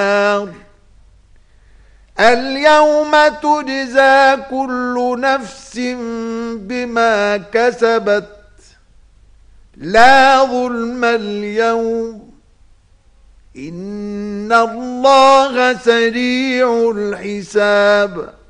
اليوم تجزى كل نفس بما كسبت لا ظلم اليوم إن الله سريع الحساب